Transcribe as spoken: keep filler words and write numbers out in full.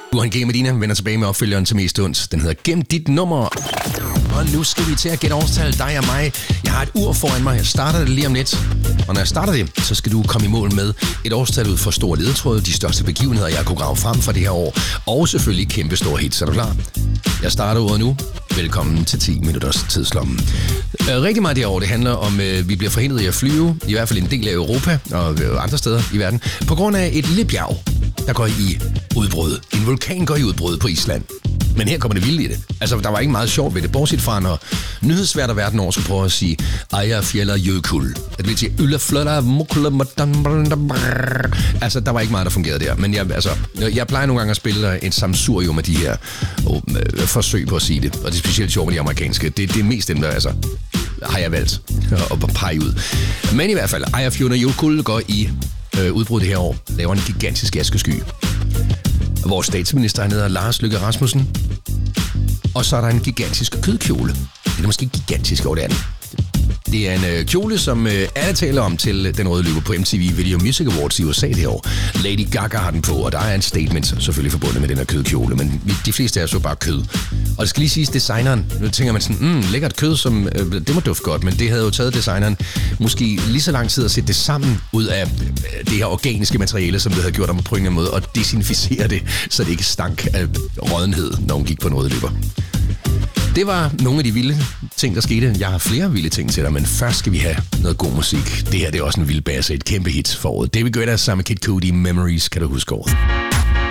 Johan G. Medina vender tilbage med opfølgeren til Mest Ondt. Den hedder Gem dit nummer. Og nu skal vi til at gætte årstal, dig og mig. Jeg har et ur foran mig. Jeg starter det lige om lidt. Og når jeg starter det, så skal du komme i mål med et årstal ud for store ledetråde, de største begivenheder, jeg kunne grave frem for det her år. Og selvfølgelig kæmpe store hits. Er du klar? Jeg starter uret nu. Velkommen til ti minutters tidslomme. Rigtig meget det her år, det handler om, at vi bliver forhindret i at flyve, i hvert fald en del af Europa og andre steder i verden, på grund af et lille bjerg, der går i udbrud. En vulkan går i udbrud på Island. Men her kommer det vildt i det. Altså, der var ikke meget sjovt ved det, bortset fra, når nyhedsværter verden over skulle prøve at sige Eyjafjallajökull. Det vil sige, altså, der var ikke meget, der fungerede der. Men jeg, altså, jeg plejer nogle gange at spille et sammensurium af de her og, øh, forsøg på at sige det. Og det er specielt sjovt med de amerikanske. Det, det er mest dem, der altså, har jeg valgt at pege ud. Men i hvert fald, Eyjafjallajökull går i øh, udbrud det her år. Laver en gigantisk askesky. Vores statsminister er nede, Lars Løkke Rasmussen. Og så er der en gigantisk kødkjole. Det er måske gigantisk over det andet. Det er en øh, kjole, som øh, alle taler om til den røde løber på M T V Video Music Awards i U S A det år. Lady Gaga har den på, og der er en statement selvfølgelig forbundet med den her kødkjole, men de fleste er så bare kød. Og det skal lige siges, designeren, nu tænker man sådan, mm, lækkert kød, som, øh, det må dufte godt, men det havde jo taget designeren måske lige så lang tid at sætte det sammen ud af øh, det her organiske materiale, som det havde gjort om på en eller anden måde, og desinficere det, så det ikke stank af rådenhed, når hun gik på en røde løber. Det var nogle af de vilde ting, der skete. Jeg har flere vilde ting til dig, men først skal vi have noget god musik. Det her det er også en vild basse, et kæmpe hit for året. David Guetta sammen med Kid Cudi, Memories, kan du huske året.